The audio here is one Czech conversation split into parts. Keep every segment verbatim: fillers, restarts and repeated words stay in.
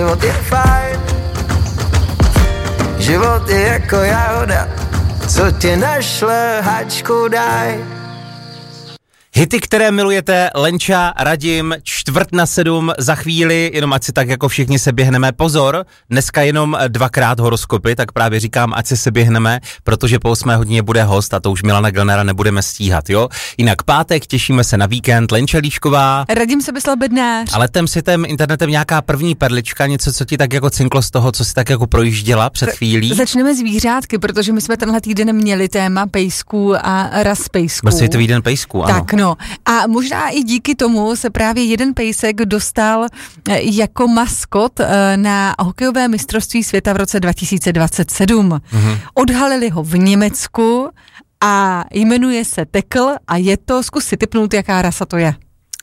život je fajn. Život je jako jahoda, co tě našle, hačku daj. Hity, které milujete, Lenča, Radim, čtvrt na sedm za chvíli, jenom ať si tak jako všichni se běhneme. Pozor, dneska jenom dvakrát horoskopy, tak právě říkám, ať si se běhneme, protože po osmé hodině bude host a to už Milana Gelnera nebudeme stíhat, jo? Jinak pátek, těšíme se na víkend, Lenča Líšková. Radim Sebeslal-Bednář. Ale tem si tem internetem nějaká první perlička, něco, co ti tak jako cinklo z toho, co si tak jako projížděla před chvílí. Začneme zvířátky, protože my jsme tenhle týden měli téma pejsků a ras pejsků. Byl světový den pejsků, ano. Tak no. A možná i díky tomu se právě jeden pejsek dostal jako maskot na hokejové mistrovství světa v roce dva tisíce dvacet sedm. Mm-hmm. Odhalili ho v Německu a jmenuje se Tekl a je to, zkus si tipnout, jaká rasa to je.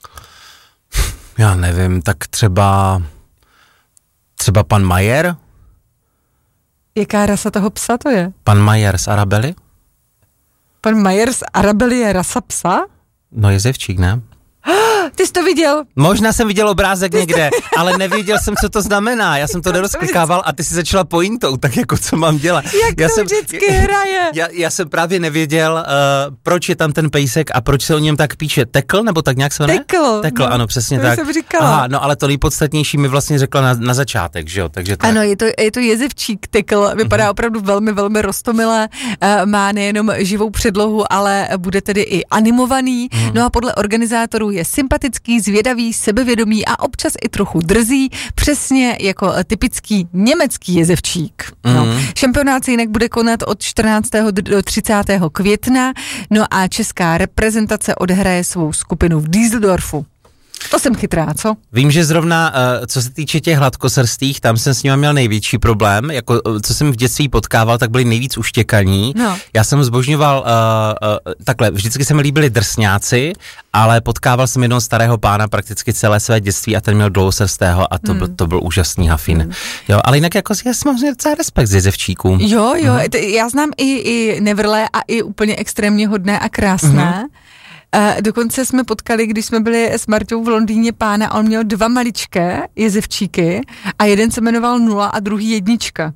Já nevím, tak třeba třeba pan Majer? Jaká rasa toho psa to je? Pan Majer z Arabely? Pan Majer z Arabely je rasa psa? No jezevčík, ne? Ty jsi to viděl? Možná jsem viděl obrázek ty někde, to... ale nevěděl jsem, co to znamená. Já jsem to nerozklikával a ty si začala pointou, tak jako co mám dělat. Jak já to jsem, vždycky hraje. Já, já jsem právě nevěděl, uh, proč je tam ten pejsek a proč se o něm tak píše. Tekl, nebo tak nějak se jmenuje? Tekl. Tekl, no, ano, přesně to tak. Jsem říkala. Aha, no ale to nejpodstatnější mi vlastně řekla na, na začátek, že jo? Takže tak. Ano, je to, je to jezevčík Tekl, vypadá mm-hmm. opravdu velmi, velmi roztomilé, uh, má nejenom živou předlohu, ale bude tedy i animovaný, mm. no a podle organizátorů je sympatický, zvědavý, sebevědomý a občas i trochu drzý, přesně jako typický německý jezevčík. Mm. No. Šampionát se jinak bude konat od čtrnáctého do třicátého května, no a česká reprezentace odehraje svou skupinu v Düsseldorfu. To jsem chytrá, co? Vím, že zrovna, uh, co se týče těch hladkosrstých, tam jsem s nimi měl největší problém, jako uh, co jsem v dětství potkával, tak byli nejvíc uštěkaní. No. Já jsem zbožňoval, uh, uh, takhle, vždycky se mi líbili drsňáci, ale potkával jsem jednoho starého pána prakticky celé své dětství a ten měl dlouhosrstého a to, hmm. byl, to byl úžasný hafín. Hmm. Jo, ale jinak jako já jsem mám docela respekt z jezevčíků. Jo, jo, hmm. já znám i, i nevrlé a i úplně extrémně hodné a krásné. Hmm. Uh, dokonce jsme potkali, když jsme byli s Martou v Londýně pána, on měl dva maličké jezevčíky a jeden se jmenoval Nula a druhý Jednička.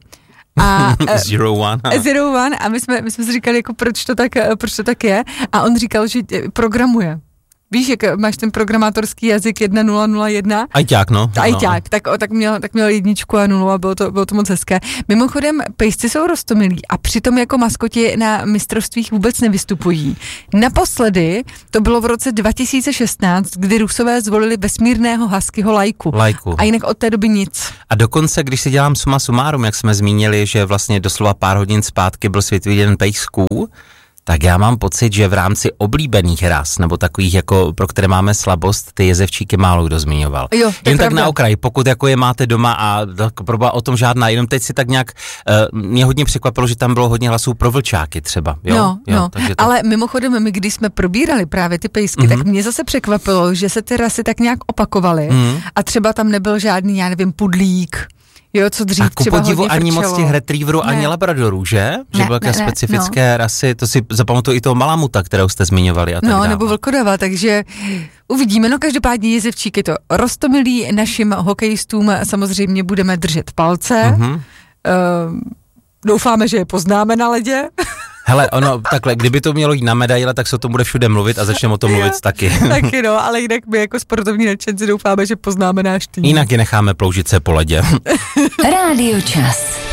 A, uh, Zero One. Zero One a my jsme, my jsme si říkali, jako proč to, tak, proč to tak je a on říkal, že programuje. Víš, jak máš ten programátorský jazyk jedna nula nula jedna? Ajťák, no. Ajťák, no. tak, tak, měl, tak měl jedničku a nulu a bylo to, bylo to moc hezké. Mimochodem, pejsci jsou roztomilí a přitom jako maskoti na mistrovstvích vůbec nevystupují. Naposledy to bylo v roce dva tisíce šestnáct, kdy Rusové zvolili vesmírného huskyho Lajku. Lajku. A jinak od té doby nic. A dokonce, když si dělám suma sumárum, jak jsme zmínili, že vlastně doslova pár hodin zpátky byl světový den pejsků, tak já mám pocit, že v rámci oblíbených ras, nebo takových, jako, pro které máme slabost, ty jezevčíky málo kdo zmiňoval. Jo, jen tak na okraj, pokud jako je máte doma a proba o tom žádná, jenom teď si tak nějak, uh, mě hodně překvapilo, že tam bylo hodně hlasů pro vlčáky třeba. Jo? No, jo, no. Takže to... ale mimochodem, my když jsme probírali právě ty pejsky, mm-hmm. tak mě zase překvapilo, že se ty rasy tak nějak opakovaly mm-hmm. a třeba tam nebyl žádný, já nevím, pudlík. Jo, co dřív a ku podivu ani moc těch retrieverů, ani labradorů, že? Že byly také specifické no. rasy, to si zapamatuju i toho malamuta, kterou jste zmiňovali a tak No, dále. nebo vlkodava, takže uvidíme. No každopádně jezevčíky to roztomilí, našim hokejistům samozřejmě budeme držet palce. Mm-hmm. Uh, doufáme, že je poznáme na ledě. Hele, ono, takhle, kdyby to mělo jít na medaile, tak se o tom bude všude mluvit a začneme o tom mluvit taky. Taky no, ale jinak my jako sportovní nadšenci doufáme, že poznáme náš tým. Jinak je necháme ploužit se po ledě. Rádio Čas.